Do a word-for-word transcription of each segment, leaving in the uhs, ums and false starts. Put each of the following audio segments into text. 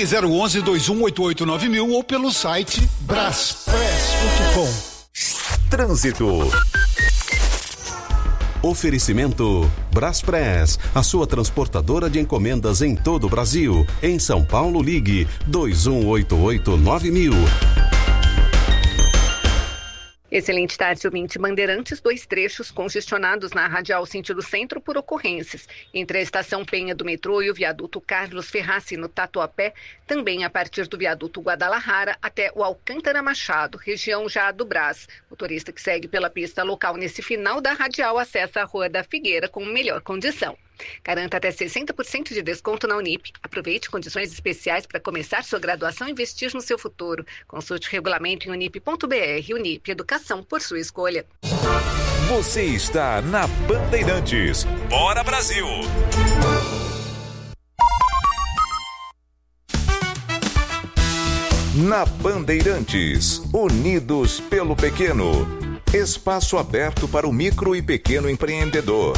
Ligue zero onze, dois um oito oito, nove mil ou pelo site braspress ponto com. Trânsito. Oferecimento Braspress, a sua transportadora de encomendas em todo o Brasil. Em São Paulo, ligue dois um oito oito, nove mil. Excelente tarde, ouvinte. Bandeirantes, dois trechos congestionados na radial sentido centro por ocorrências. Entre a estação Penha do metrô e o viaduto Carlos Ferrazzi no Tatuapé, também a partir do viaduto Guadalajara até o Alcântara Machado, região já do Brás. Motorista que segue pela pista local nesse final da radial acessa a Rua da Figueira com melhor condição. Garanta até sessenta por cento de desconto na Unip. Aproveite condições especiais para começar sua graduação e investir no seu futuro. Consulte o regulamento em unip ponto br. Unip, educação por sua escolha. Você está na Bandeirantes. Bora, Brasil! Na Bandeirantes, unidos pelo pequeno. Espaço aberto para o micro e pequeno empreendedor.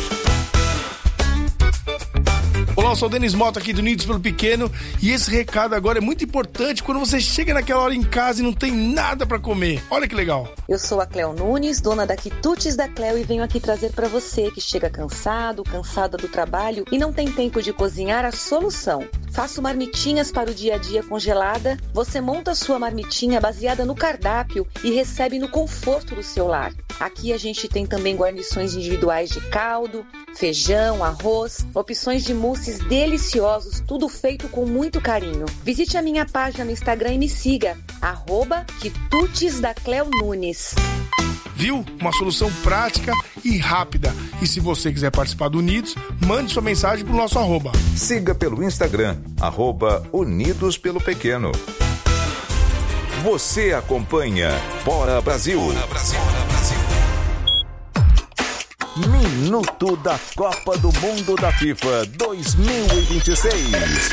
Olá, eu sou o Denis Mota aqui do Unidos pelo Pequeno e esse recado agora é muito importante quando você chega naquela hora em casa e não tem nada pra comer. Olha que legal. Eu sou a Cleo Nunes, dona da Quitutes da Cleo, e venho aqui trazer pra você que chega cansado, cansada do trabalho e não tem tempo de cozinhar a solução. Faço marmitinhas para o dia a dia congelada. Você monta sua marmitinha baseada no cardápio e recebe no conforto do seu lar. Aqui a gente tem também guarnições individuais de caldo, feijão, arroz, opções de mousses deliciosos, tudo feito com muito carinho. Visite a minha página no Instagram e me siga, arroba Quitutes da Cleo Nunes. Viu? Uma solução prática e rápida. E se você quiser participar do Unidos, mande sua mensagem pro nosso arroba. Siga pelo Instagram, arroba Unidos pelo Pequeno. Você acompanha Bora Brasil. Bora Brasil, Bora Brasil. Minuto da Copa do Mundo da FIFA dois mil e vinte e seis.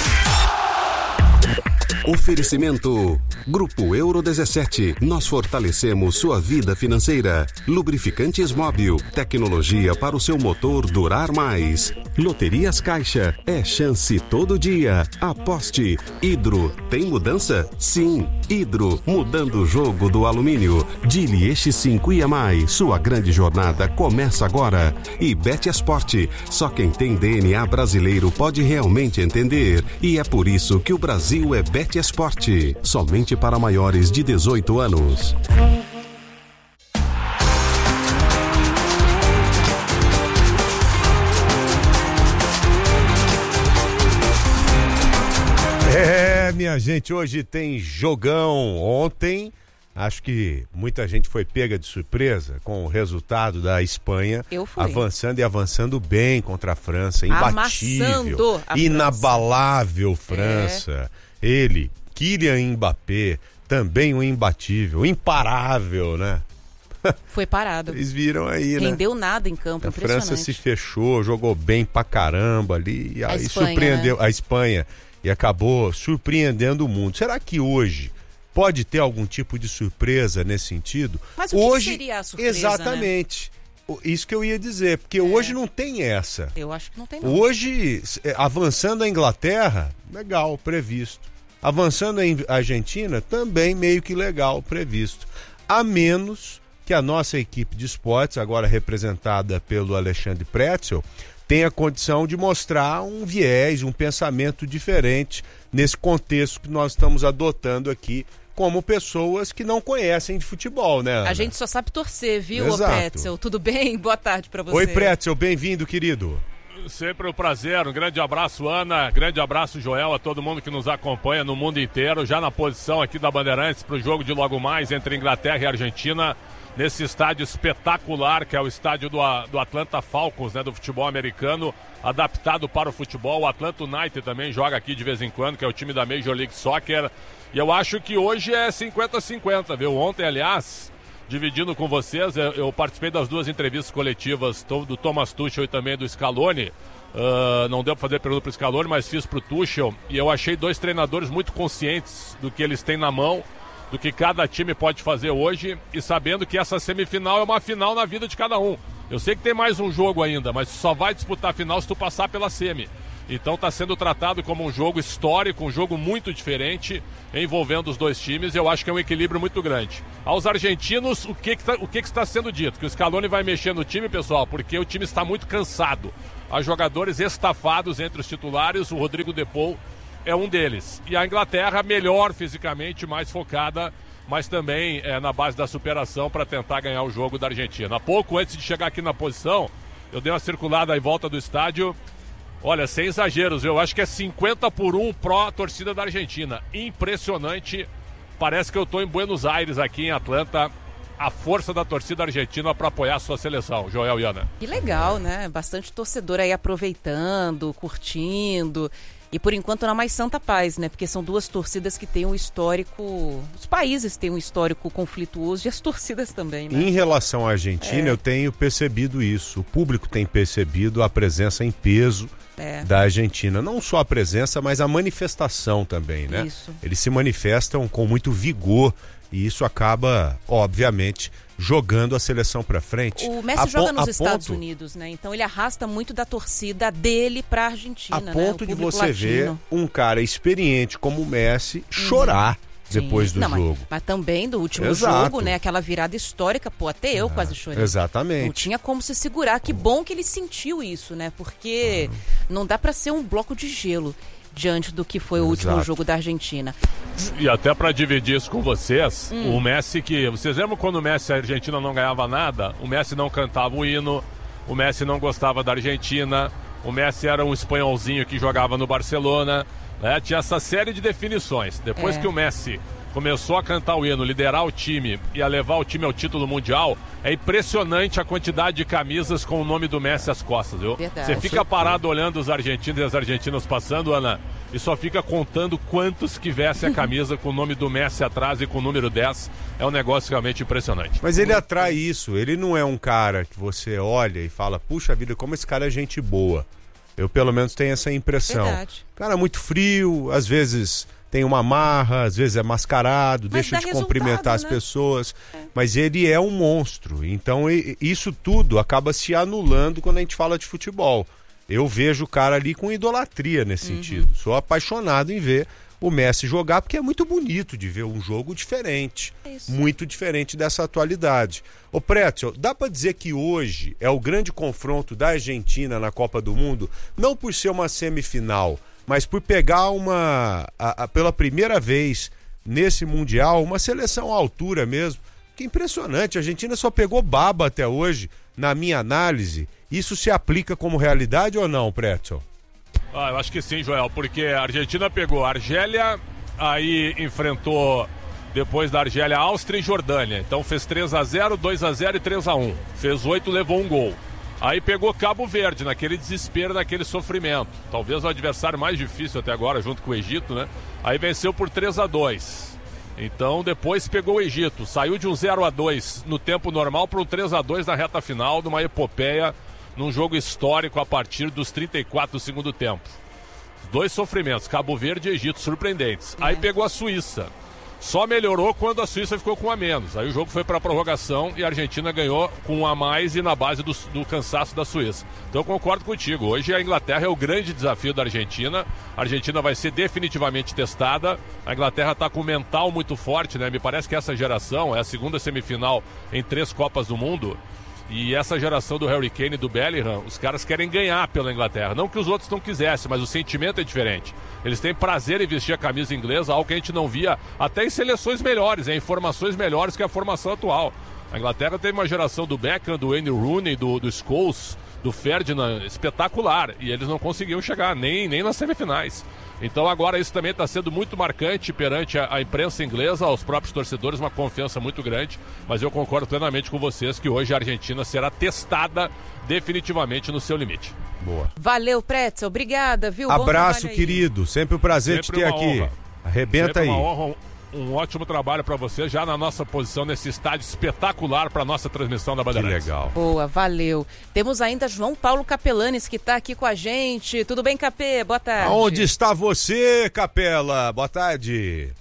Oferecimento Grupo Euro dezessete. Nós fortalecemos sua vida financeira. Lubrificantes Móbil. Tecnologia para o seu motor durar mais. Loterias Caixa. É chance todo dia. Aposte. Hidro. Tem mudança? Sim. Hidro. Mudando o jogo do alumínio. Dili Eixo cinco e mais. Sua grande jornada começa agora. E Bet Esporte. Só quem tem D N A brasileiro pode realmente entender. E é por isso que o Brasil é Bet Esporte. Somente para maiores de dezoito anos. É, minha gente, hoje tem jogão. Ontem, acho que muita gente foi pega de surpresa com o resultado da Espanha. Eu fui. Avançando e avançando bem contra a França. Imbatível, a inabalável França. É. Ele, Kylian Mbappé, também um imbatível, imparável, né? Foi parado. Vocês viram aí, né? Rendeu nada em campo, a impressionante. França se fechou, jogou bem pra caramba ali. E a aí Espanha, surpreendeu né? a Espanha e acabou surpreendendo o mundo. Será que hoje pode ter algum tipo de surpresa nesse sentido? Mas o hoje, que seria a surpresa, exatamente. Né? Isso que eu ia dizer, porque é. hoje não tem essa. Eu acho que não tem não. Hoje, avançando a Inglaterra, legal, previsto. Avançando a Argentina, também meio que legal, previsto. A menos que a nossa equipe de esportes, agora representada pelo Alexandre Pretzel, tenha condição de mostrar um viés, um pensamento diferente nesse contexto que nós estamos adotando aqui como pessoas que não conhecem de futebol, né, Ana? A gente só sabe torcer, viu, Exato. ô Pretzel? Tudo bem? Boa tarde pra você. Oi, Pretzel, bem-vindo, querido. Sempre um prazer, um grande abraço, Ana, grande abraço, Joel, a todo mundo que nos acompanha no mundo inteiro, já na posição aqui da Bandeirantes para o jogo de logo mais entre Inglaterra e Argentina, nesse estádio espetacular que é o estádio do, do Atlanta Falcons, né, do futebol americano, adaptado para o futebol. O Atlanta United também joga aqui de vez em quando, que é o time da Major League Soccer, e eu acho que hoje é cinquenta a cinquenta, viu? Ontem, aliás, dividindo com vocês, eu, eu participei das duas entrevistas coletivas do Thomas Tuchel e também do Scaloni. Uh, não deu para fazer pergunta para o Scaloni, mas fiz para o Tuchel, e eu achei dois treinadores muito conscientes do que eles têm na mão, do que cada time pode fazer hoje, e sabendo que essa semifinal é uma final na vida de cada um. Eu sei que tem mais um jogo ainda, mas só vai disputar a final se tu passar pela semi. Então está sendo tratado como um jogo histórico, um jogo muito diferente, envolvendo os dois times. Eu acho que é um equilíbrio muito grande. Aos argentinos, o que, que, tá, o que, que está sendo dito? Que o Scaloni vai mexer no time, pessoal, porque o time está muito cansado. Há jogadores estafados entre os titulares, o Rodrigo De Paul é um deles. E a Inglaterra melhor fisicamente, mais focada, mas também é, na base da superação para tentar ganhar o jogo da Argentina. Há pouco antes de chegar aqui na posição, eu dei uma circulada em volta do estádio. Olha, sem exageros, eu acho que é cinquenta por um pró-torcida da Argentina. Impressionante. Parece que eu estou em Buenos Aires, aqui em Atlanta. A força da torcida argentina para apoiar a sua seleção. Joel e Ana. Que legal, né? Bastante torcedor aí aproveitando, curtindo. E por enquanto na mais santa paz, né? Porque são duas torcidas que têm um histórico... Os países têm um histórico conflituoso e as torcidas também, né? Em relação à Argentina, é. eu tenho percebido isso. O público tem percebido a presença em peso é. da Argentina. Não só a presença, mas a manifestação também, né? Isso. Eles se manifestam com muito vigor e isso acaba, obviamente, jogando a seleção para frente. O Messi a joga pon- nos Estados ponto, Unidos, né? Então ele arrasta muito da torcida dele pra Argentina, a ponto né? de você latino. ver um cara experiente como o Messi chorar Sim. depois do Não, jogo. Mas, mas também do último Exato. jogo, né? Aquela virada histórica, pô, até eu ah, quase chorei. Exatamente. Não tinha como se segurar. Que bom que ele sentiu isso, né? Porque não dá pra ser um bloco de gelo diante do que foi o Exato. último jogo da Argentina. E até para dividir isso com vocês, hum. o Messi que... Vocês lembram quando o Messi, a Argentina não ganhava nada? O Messi não cantava o hino, o Messi não gostava da Argentina, o Messi era um espanholzinho que jogava no Barcelona, né? Tinha essa série de definições. Depois é. que o Messi começou a cantar o hino, liderar o time e a levar o time ao título mundial, é impressionante a quantidade de camisas com o nome do Messi às costas, viu? Verdade. Você fica parado olhando os argentinos e as argentinas passando, Ana, e só fica contando quantos que vestem a camisa com o nome do Messi atrás e com o número dez. É um negócio realmente impressionante. Mas ele atrai isso. Ele não é um cara que você olha e fala, puxa vida, como esse cara é gente boa. Eu pelo menos tenho essa impressão. Verdade. Cara muito frio, às vezes tem uma marra, às vezes é mascarado, mas deixa de cumprimentar as né? pessoas. É. Mas ele é um monstro. Então isso tudo acaba se anulando quando a gente fala de futebol. Eu vejo o cara ali com idolatria nesse uhum. sentido. Sou apaixonado em ver o Messi jogar, porque é muito bonito de ver um jogo diferente. Isso. Muito diferente dessa atualidade. Ô Pretzel, dá pra dizer que hoje é o grande confronto da Argentina na Copa do Mundo, não por ser uma semifinal, mas por pegar uma, a, a, pela primeira vez nesse Mundial, uma seleção à altura mesmo. Que impressionante, a Argentina só pegou baba até hoje, na minha análise. Isso se aplica como realidade ou não, Pretzel? Ah, eu acho que sim, Joel, porque a Argentina pegou a Argélia, aí enfrentou depois da Argélia a Áustria e Jordânia. Então fez três a zero, dois a zero e três a um. Fez oito, levou um gol. Aí pegou Cabo Verde, naquele desespero, naquele sofrimento. Talvez o adversário mais difícil até agora, junto com o Egito, né? Aí venceu por três a dois. Então depois pegou o Egito, saiu de um zero a dois no tempo normal para um três a dois na reta final, de uma epopeia, num jogo histórico a partir dos trinta e quatro do segundo tempo. Dois sofrimentos, Cabo Verde e Egito, surpreendentes. Aí pegou a Suíça. Só melhorou quando a Suíça ficou com um a menos. Aí o jogo foi para a prorrogação e a Argentina ganhou com um a mais e na base do, do cansaço da Suíça. Então eu concordo contigo. Hoje a Inglaterra é o grande desafio da Argentina. A Argentina vai ser definitivamente testada. A Inglaterra está com um mental muito forte, né? Me parece que essa geração é a segunda semifinal em três Copas do Mundo. E essa geração do Harry Kane e do Bellingham, os caras querem ganhar pela Inglaterra. Não que os outros não quisessem, mas o sentimento é diferente. Eles têm prazer em vestir a camisa inglesa, algo que a gente não via até em seleções melhores, em formações melhores que a formação atual. A Inglaterra teve uma geração do Beckham, do Wayne Rooney, do, do Scholes, do Ferdinand, espetacular. E eles não conseguiam chegar nem, nem nas semifinais. Então agora isso também está sendo muito marcante perante a, a imprensa inglesa, aos próprios torcedores, uma confiança muito grande. Mas eu concordo plenamente com vocês que hoje a Argentina será testada definitivamente no seu limite. Boa. Valeu, Pretzel. Obrigada, viu? Abraço, querido. Sempre um prazer Sempre te ter aqui. Honra. Arrebenta Sempre aí. Uma honra, um ótimo trabalho para você, já na nossa posição nesse estádio espetacular para nossa transmissão da Bandeirantes. Que legal. Boa, valeu. Temos ainda João Paulo Capelanes, que está aqui com a gente. Tudo bem, Capê? Boa tarde. Onde está você, Capela? Boa tarde.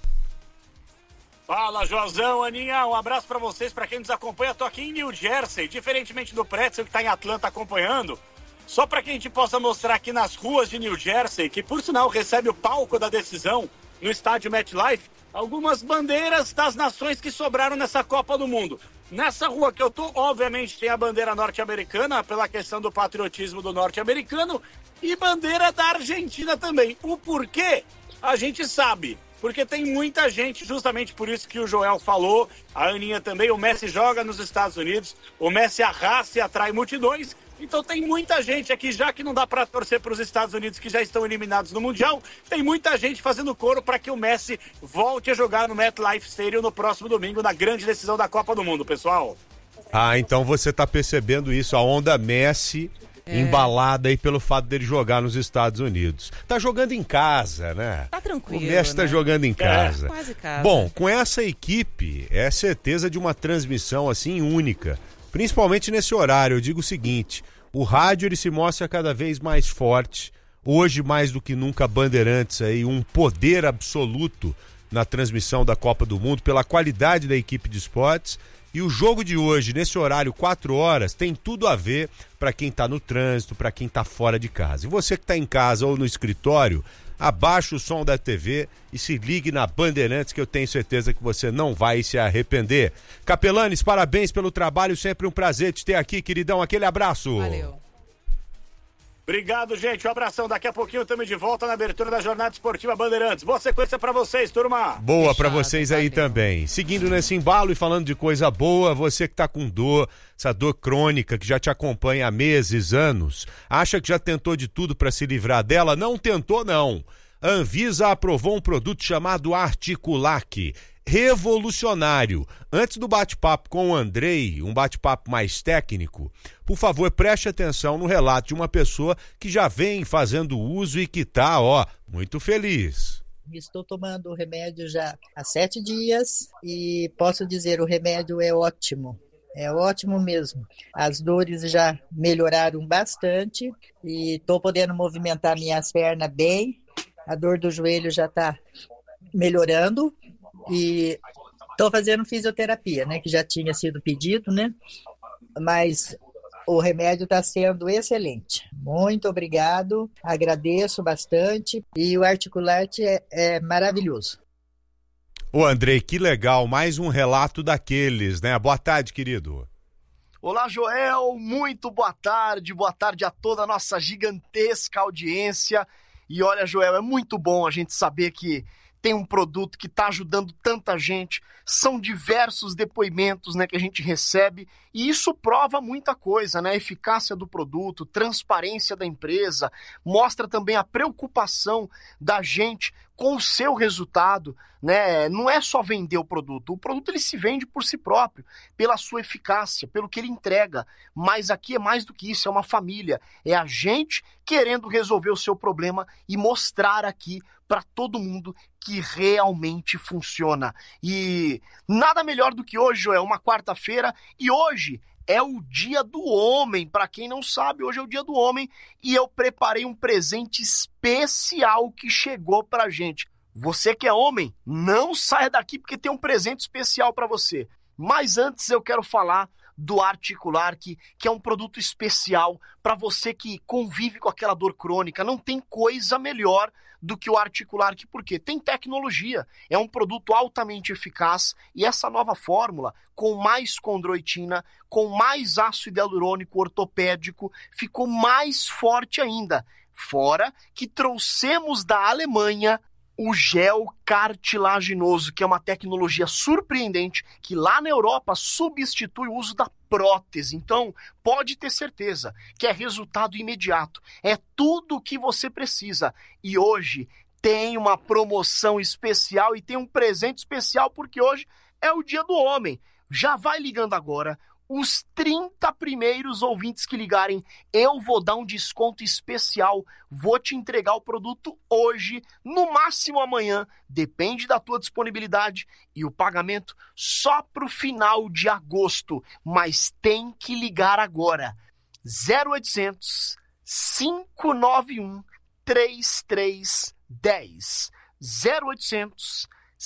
Fala, Joãozão, Aninha, um abraço para vocês, para quem nos acompanha. Tô aqui em New Jersey, diferentemente do Pretzel que tá em Atlanta acompanhando. Só para que a gente possa mostrar aqui nas ruas de New Jersey, que por sinal recebe o palco da decisão no estádio MetLife, algumas bandeiras das nações que sobraram nessa Copa do Mundo. Nessa rua que eu tô, obviamente, tem a bandeira norte-americana, pela questão do patriotismo do norte-americano, e bandeira da Argentina também. O porquê, a gente sabe. Porque tem muita gente, justamente por isso que o Joel falou, a Aninha também, o Messi joga nos Estados Unidos, o Messi arrasta e atrai multidões, então tem muita gente aqui, já que não dá para torcer para os Estados Unidos, que já estão eliminados no Mundial, tem muita gente fazendo coro para que o Messi volte a jogar no MetLife Stadium no próximo domingo, na grande decisão da Copa do Mundo, pessoal. Ah, então você tá percebendo isso, a onda Messi... É. Embalada aí pelo fato dele jogar nos Estados Unidos. Tá jogando em casa, né? Tá tranquilo, O Messi né? tá jogando em casa. É. Quase casa. Bom, com essa equipe, é certeza de uma transmissão assim única. Principalmente nesse horário, eu digo o seguinte, o rádio ele se mostra cada vez mais forte. Hoje, mais do que nunca, Bandeirantes aí, um poder absoluto na transmissão da Copa do Mundo, pela qualidade da equipe de esportes. E o jogo de hoje, nesse horário, quatro horas, tem tudo a ver para quem está no trânsito, para quem está fora de casa. E você que está em casa ou no escritório, abaixa o som da T V e se ligue na Bandeirantes, que eu tenho certeza que você não vai se arrepender. Capelanes, parabéns pelo trabalho, sempre um prazer te ter aqui, queridão. Aquele abraço. Valeu. Obrigado, gente. Um abração. Daqui a pouquinho estamos de volta na abertura da Jornada Esportiva Bandeirantes. Boa sequência para vocês, turma. Boa para vocês aí também. Seguindo nesse embalo e falando de coisa boa, você que tá com dor, essa dor crônica que já te acompanha há meses, anos, acha que já tentou de tudo para se livrar dela? Não tentou, não. A Anvisa aprovou um produto chamado Articulac. Revolucionário. Antes do bate-papo com o Andrei, um bate-papo mais técnico, por favor, preste atenção no relato de uma pessoa que já vem fazendo uso e que tá, ó, muito feliz. Estou tomando o remédio já há sete dias e posso dizer, o remédio é ótimo. É ótimo mesmo. As dores já melhoraram bastante e estou podendo movimentar minhas pernas bem. A dor do joelho já está melhorando. E estou fazendo fisioterapia, né, que já tinha sido pedido, né, mas o remédio está sendo excelente. Muito obrigado, agradeço bastante e o Articulac é, é maravilhoso. Ô Andrei, que legal, mais um relato daqueles, né? Boa tarde, querido. Olá, Joel, muito boa tarde, boa tarde a toda a nossa gigantesca audiência. E olha, Joel, é muito bom a gente saber que tem um produto que está ajudando tanta gente, são diversos depoimentos, né, que a gente recebe, e isso prova muita coisa, né, a eficácia do produto, transparência da empresa, mostra também a preocupação da gente com o seu resultado, né, não é só vender o produto, o produto ele se vende por si próprio, pela sua eficácia, pelo que ele entrega, mas aqui é mais do que isso, é uma família, é a gente querendo resolver o seu problema e mostrar aqui para todo mundo que realmente funciona. E nada melhor do que hoje, Joel, uma quarta-feira, e hoje é o Dia do Homem. Para quem não sabe, hoje é o Dia do Homem e eu preparei um presente especial que chegou pra gente. Você que é homem, não saia daqui porque tem um presente especial para você. Mas antes eu quero falar do Articulac, que é um produto especial para você que convive com aquela dor crônica. Não tem coisa melhor do que o Articulac, porque tem tecnologia, é um produto altamente eficaz e essa nova fórmula, com mais condroitina, com mais ácido hialurônico ortopédico, ficou mais forte ainda. Fora que trouxemos da Alemanha o gel cartilaginoso, que é uma tecnologia surpreendente que lá na Europa substitui o uso da prótese. Então, pode ter certeza que é resultado imediato. É tudo o que você precisa. E hoje tem uma promoção especial e tem um presente especial porque hoje é o Dia do Homem. Já vai ligando agora. Os trinta primeiros ouvintes que ligarem, eu vou dar um desconto especial. Vou te entregar o produto hoje, no máximo amanhã. Depende da tua disponibilidade. E o pagamento só para o final de agosto. Mas tem que ligar agora. zero oitocentos, cinco nove um, três três um zero. zero oitocentos,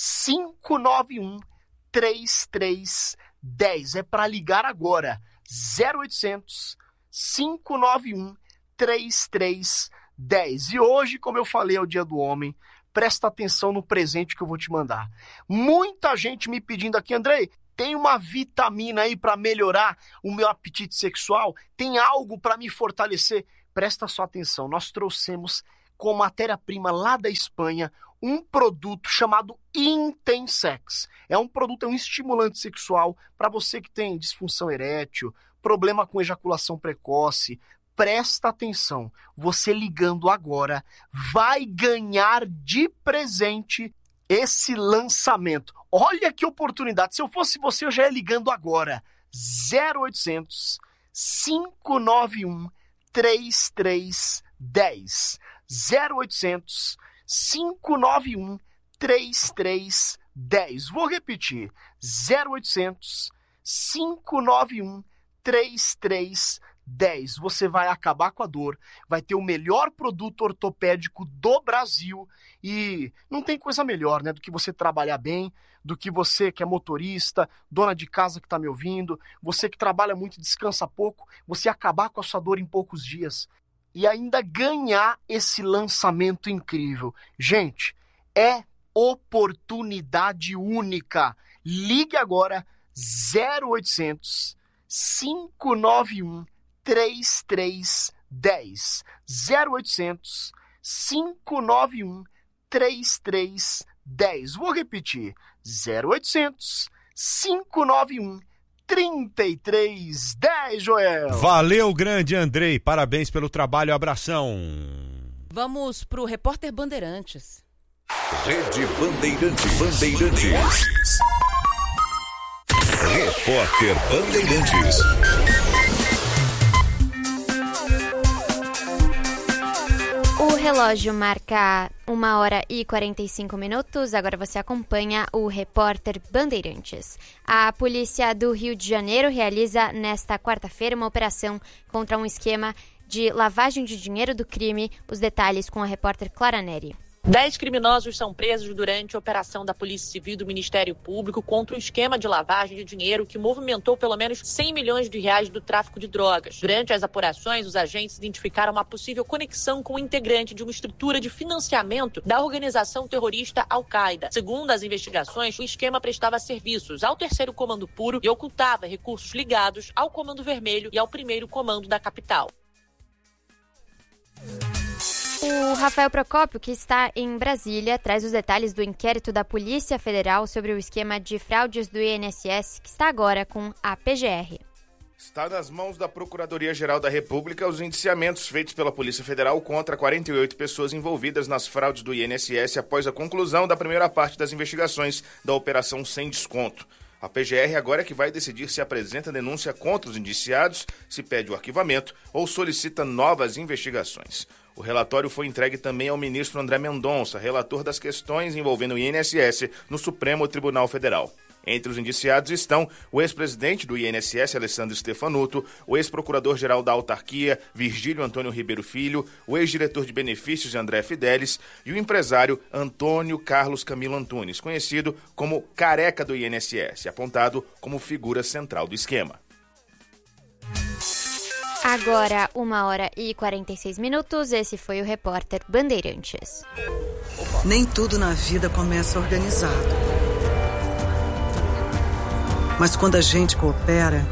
cinco nove um, três três um zero. dez é para ligar agora. zero oitocentos, cinco nove um, três três um zero. E hoje, como eu falei, é o Dia do Homem. Presta atenção no presente que eu vou te mandar. Muita gente me pedindo aqui, Andrei, tem uma vitamina aí para melhorar o meu apetite sexual? Tem algo para me fortalecer? Presta só atenção, nós trouxemos com matéria-prima lá da Espanha um produto chamado Intensex. É um produto, é um estimulante sexual para você que tem disfunção erétil, problema com ejaculação precoce. Presta atenção, você ligando agora vai ganhar de presente esse lançamento. Olha que oportunidade, se eu fosse você eu já ia ligando agora. zero oitocentos, cinco nove um, três três um zero. zero oitocentos, cinco nove um, três três um zero. Vou repetir, zero oitocentos, cinco nove um, três três um zero. Você vai acabar com a dor, vai ter o melhor produto ortopédico do Brasil e não tem coisa melhor, né, do que você trabalhar bem, do que você que é motorista, dona de casa que está me ouvindo, você que trabalha muito e descansa pouco, você acabar com a sua dor em poucos dias e ainda ganhar esse lançamento incrível. Gente, é oportunidade única. Ligue agora zero oitocentos, cinco nove um, três três um zero. zero oitocentos, cinco nove um, três três um zero. Vou repetir, zero oitocentos, cinco nove um, três três um zero, Joel. Valeu, grande Andrei, parabéns pelo trabalho, abração. Vamos pro Repórter Bandeirantes. Rede Bandeirantes. Bandeirantes. Repórter Bandeirantes. O relógio marca uma hora e quarenta e cinco minutos. Agora você acompanha o Repórter Bandeirantes. A polícia do Rio de Janeiro realiza nesta quarta-feira uma operação contra um esquema de lavagem de dinheiro do crime. Os detalhes com a repórter Clara Neri. Dez criminosos são presos durante a operação da Polícia Civil do Ministério Público contra um esquema de lavagem de dinheiro que movimentou pelo menos cem milhões de reais do tráfico de drogas. Durante as apurações, os agentes identificaram uma possível conexão com o integrante de uma estrutura de financiamento da organização terrorista Al-Qaeda. Segundo as investigações, o esquema prestava serviços ao terceiro comando puro e ocultava recursos ligados ao comando vermelho e ao primeiro comando da capital. O Rafael Procópio, que está em Brasília, traz os detalhes do inquérito da Polícia Federal sobre o esquema de fraudes do I N S S, que está agora com a P G R. Está nas mãos da Procuradoria-Geral da República os indiciamentos feitos pela Polícia Federal contra quarenta e oito pessoas envolvidas nas fraudes do I N S S após a conclusão da primeira parte das investigações da Operação Sem Desconto. A P G R agora é que vai decidir se apresenta denúncia contra os indiciados, se pede o arquivamento ou solicita novas investigações. O relatório foi entregue também ao ministro André Mendonça, relator das questões envolvendo o I N S S no Supremo Tribunal Federal. Entre os indiciados estão o ex-presidente do I N S S, Alessandro Stefanuto, o ex-procurador-geral da Autarquia, Virgílio Antônio Ribeiro Filho, o ex-diretor de benefícios, André Fidelis, e o empresário Antônio Carlos Camilo Antunes, conhecido como Careca do I N S S, apontado como figura central do esquema. Agora, uma hora e quarenta e seis minutos, esse foi o Repórter Bandeirantes. Nem tudo na vida começa organizado. Mas quando a gente coopera,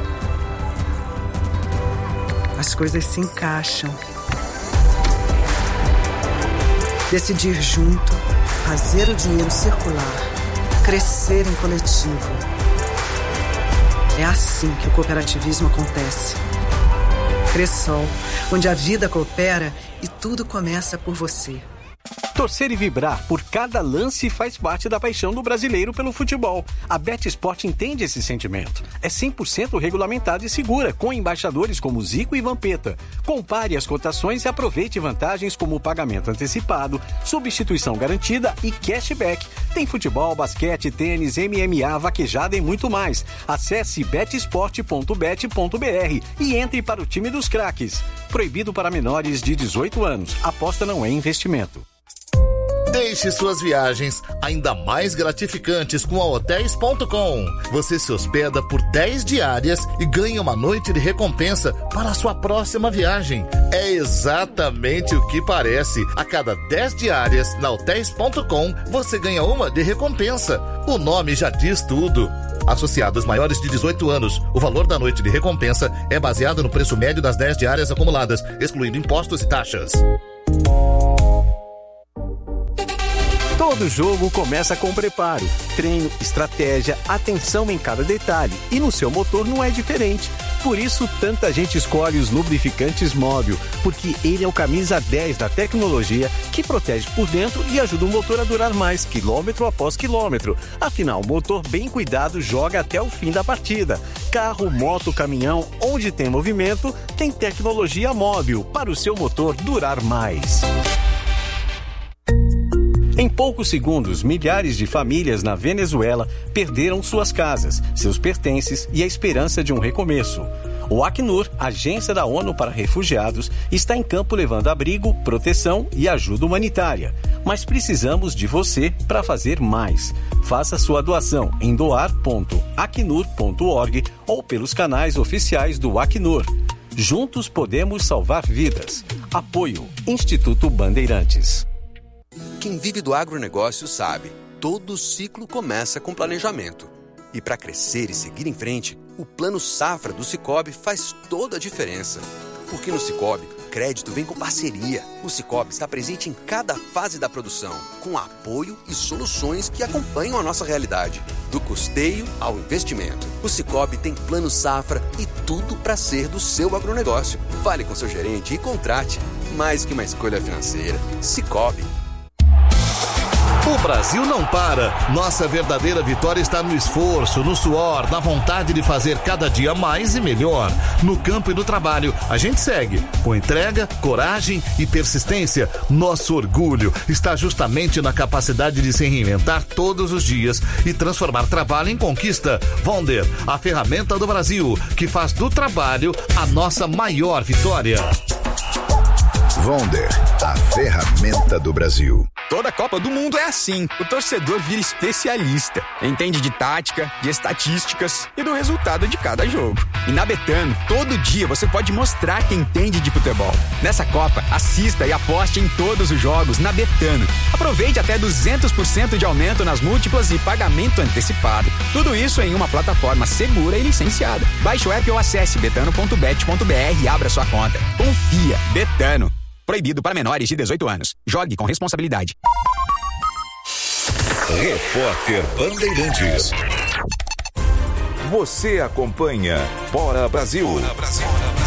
as coisas se encaixam. Decidir junto, fazer o dinheiro circular, crescer em coletivo. É assim que o cooperativismo acontece. Cressol, onde a vida coopera e tudo começa por você. Torcer e vibrar por cada lance faz parte da paixão do brasileiro pelo futebol. A BetSport entende esse sentimento. É cem por cento regulamentada e segura, com embaixadores como Zico e Vampeta. Compare as cotações e aproveite vantagens como pagamento antecipado, substituição garantida e cashback. Tem futebol, basquete, tênis, M M A, vaquejada e muito mais. Acesse betsport ponto bet ponto br e entre para o time dos craques. Proibido para menores de dezoito anos. Aposta não é investimento. Deixe suas viagens ainda mais gratificantes com a hotéis ponto com. Você se hospeda por dez diárias e ganha uma noite de recompensa para a sua próxima viagem. É exatamente o que parece. A cada dez diárias na hotéis ponto com, você ganha uma de recompensa. O nome já diz tudo. Associados maiores de dezoito anos, o valor da noite de recompensa é baseado no preço médio das dez diárias acumuladas, excluindo impostos e taxas. Todo jogo começa com preparo, treino, estratégia, atenção em cada detalhe. E no seu motor não é diferente. Por isso, tanta gente escolhe os lubrificantes Móbil, porque ele é o camisa dez da tecnologia que protege por dentro e ajuda o motor a durar mais, quilômetro após quilômetro. Afinal, o motor bem cuidado joga até o fim da partida. Carro, moto, caminhão, onde tem movimento, tem tecnologia Móbil para o seu motor durar mais. Em poucos segundos, milhares de famílias na Venezuela perderam suas casas, seus pertences e a esperança de um recomeço. O Acnur, agência da ONU para refugiados, está em campo levando abrigo, proteção e ajuda humanitária. Mas precisamos de você para fazer mais. Faça sua doação em doar ponto acnur ponto org ou pelos canais oficiais do Acnur. Juntos podemos salvar vidas. Apoio Instituto Bandeirantes. Quem vive do agronegócio sabe, todo ciclo começa com planejamento. E para crescer e seguir em frente, o Plano Safra do Sicoob faz toda a diferença. Porque no Sicoob, crédito vem com parceria. O Sicoob está presente em cada fase da produção, com apoio e soluções que acompanham a nossa realidade. Do custeio ao investimento. O Sicoob tem Plano Safra e tudo para ser do seu agronegócio. Fale com seu gerente e contrate. Mais que uma escolha financeira. Sicoob. O Brasil não para. Nossa verdadeira vitória está no esforço, no suor, na vontade de fazer cada dia mais e melhor. No campo e no trabalho, a gente segue com entrega, coragem e persistência. Nosso orgulho está justamente na capacidade de se reinventar todos os dias e transformar trabalho em conquista. Vonder, a ferramenta do Brasil, que faz do trabalho a nossa maior vitória. Vonder, a ferramenta do Brasil. Toda Copa do Mundo é assim. O torcedor vira especialista. Entende de tática, de estatísticas e do resultado de cada jogo. E na Betano, todo dia você pode mostrar que entende de futebol. Nessa Copa, assista e aposte em todos os jogos na Betano. Aproveite até duzentos por cento de aumento nas múltiplas e pagamento antecipado. Tudo isso em uma plataforma segura e licenciada. Baixe o app ou acesse betano ponto bet ponto b r e abra sua conta. Confia. Betano. Proibido para menores de dezoito anos. Jogue com responsabilidade. Repórter Bandeirantes. Você acompanha Bora Brasil. Bora Brasil.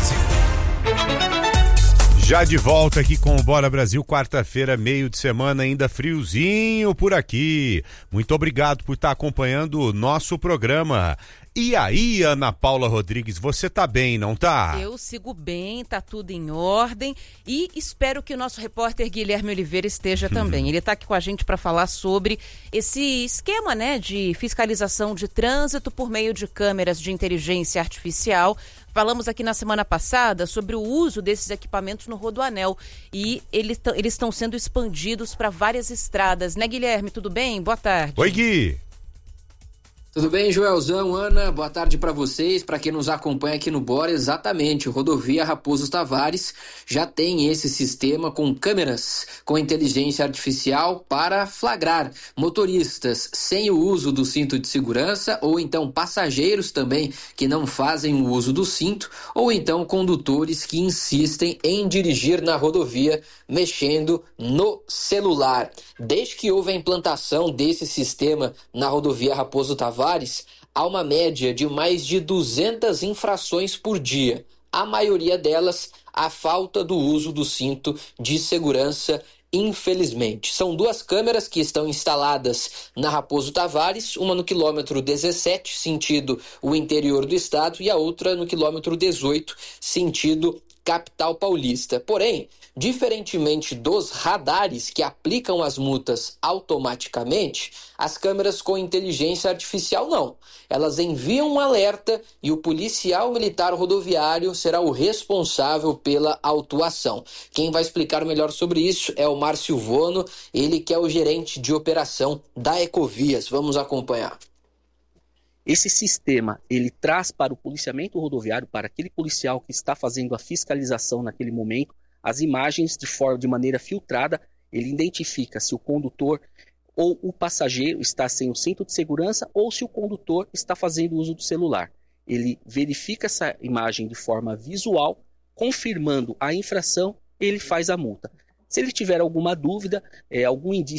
Já de volta aqui com o Bora Brasil, quarta-feira, meio de semana, ainda friozinho por aqui. Muito obrigado por estar acompanhando o nosso programa. E aí, Ana Paula Rodrigues, você tá bem, não tá? Eu sigo bem, tá tudo em ordem e espero que o nosso repórter Guilherme Oliveira esteja também. Uhum. Ele tá aqui com a gente para falar sobre esse esquema, né, de fiscalização de trânsito por meio de câmeras de inteligência artificial. Falamos aqui na semana passada sobre o uso desses equipamentos no Rodoanel e eles estão sendo expandidos para várias estradas, né, Guilherme? Tudo bem? Boa tarde. Oi, Gui. Tudo bem, Joelzão, Ana? Boa tarde para vocês, para quem nos acompanha aqui no Bora. Exatamente, Rodovia Raposo Tavares já tem esse sistema com câmeras com inteligência artificial para flagrar motoristas sem o uso do cinto de segurança ou então passageiros também que não fazem o uso do cinto ou então condutores que insistem em dirigir na rodovia mexendo no celular. Desde que houve a implantação desse sistema na Rodovia Raposo Tavares, há uma média de mais de duzentas infrações por dia. A maioria delas, a falta do uso do cinto de segurança, infelizmente. São duas câmeras que estão instaladas na Raposo Tavares, uma no quilômetro dezessete, sentido o interior do estado, e a outra no quilômetro dezoito, sentido capital paulista. Porém, diferentemente dos radares que aplicam as multas automaticamente, as câmeras com inteligência artificial não. Elas enviam um alerta e o policial militar rodoviário será o responsável pela autuação. Quem vai explicar melhor sobre isso é o Márcio Vono, ele que é o gerente de operação da Ecovias. Vamos acompanhar. Esse sistema, ele traz para o policiamento rodoviário, para aquele policial que está fazendo a fiscalização naquele momento, as imagens de forma, de maneira filtrada. Ele identifica se o condutor ou o passageiro está sem o cinto de segurança ou se o condutor está fazendo uso do celular. Ele verifica essa imagem de forma visual, confirmando a infração, ele faz a multa. Se ele tiver alguma dúvida, é, algum indício